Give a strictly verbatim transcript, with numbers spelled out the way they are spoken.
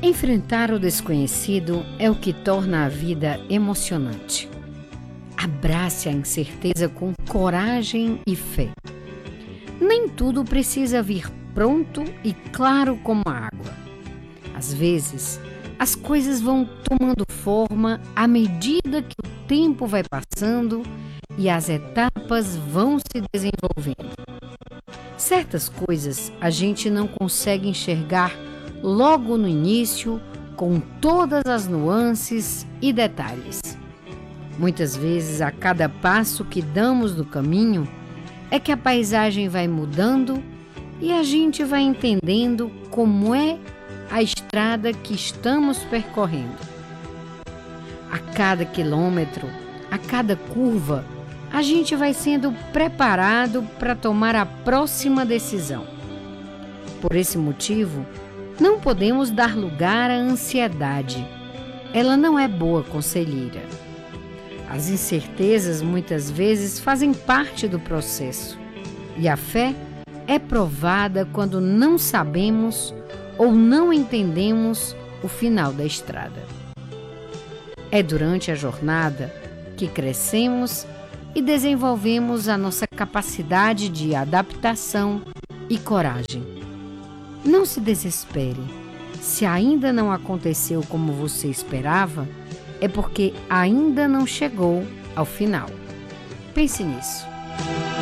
Enfrentar o desconhecido é o que torna a vida emocionante. Abrace a incerteza com coragem e fé. Nem tudo precisa vir pronto e claro como a água. Às vezes, as coisas vão tomando forma à medida que o tempo vai passando e as etapas vão se desenvolvendo. Certas coisas a gente não consegue enxergar logo no início, com todas as nuances e detalhes. Muitas vezes, a cada passo que damos no caminho, é que a paisagem vai mudando e a gente vai entendendo como é a estrada que estamos percorrendo. A cada quilômetro, a cada curva, a gente vai sendo preparado para tomar a próxima decisão. Por esse motivo, não podemos dar lugar à ansiedade. Ela não é boa conselheira. As incertezas muitas vezes fazem parte do processo. E a fé é provada quando não sabemos ou não entendemos o final da estrada. É durante a jornada que crescemos e desenvolvemos a nossa capacidade de adaptação e coragem. Não se desespere. Se ainda não aconteceu como você esperava, é porque ainda não chegou ao final. Pense nisso.